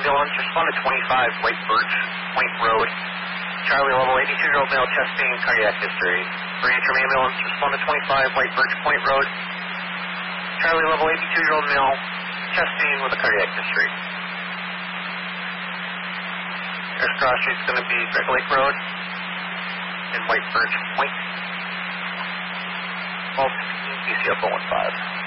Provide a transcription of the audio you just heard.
ambulance, respond to 25 White Birch Point Road. Charlie level, 82-year-old male, chest pain, cardiac history. Branch from ambulance, respond to 25 White Birch Point Road. Charlie level, 82-year-old male, chest pain with a cardiac history. Nearest cross street's going to be Beck Lake Road and White Birch Point. 1216 PCF 015.